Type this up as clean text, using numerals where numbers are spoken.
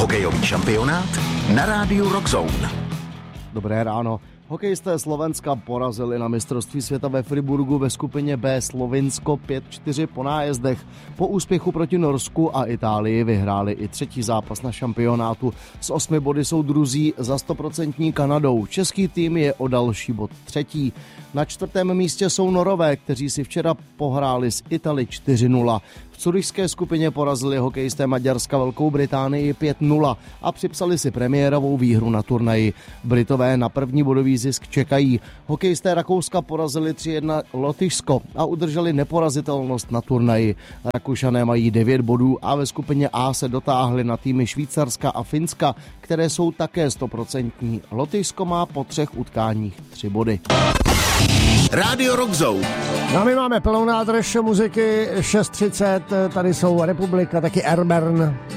Hokejový šampionát na rádiu Rock Zone. Dobré ráno. Hokejisté Slovenska porazili na mistrovství světa ve Friburgu ve skupině B Slovinsko 5-4 po nájezdech. Po úspěchu proti Norsku a Itálii vyhráli i třetí zápas na šampionátu. S 8 body jsou druzí za 100% Kanadou. Český tým je o další bod třetí. Na 4. místě jsou Norové, kteří si včera pohráli s Italy 4-0. V curyšské skupině porazili hokejisté Maďarska Velkou Británii 5-0 a připsali si premiérovou výhru na turnaji. Britové na první bodový zisk čekají. Hokejisté Rakouska porazili 3-1 Lotyšsko a udrželi neporazitelnost na turnaji. Rakušané mají 9 bodů a ve skupině A se dotáhli na týmy Švýcarska a Finska, které jsou také 100%. Lotyšsko má po 3 utkáních 3 body. Rádio Rock Zone. No a my máme plnou nádrž muziky 6:30, tady jsou Republika, taky Airburn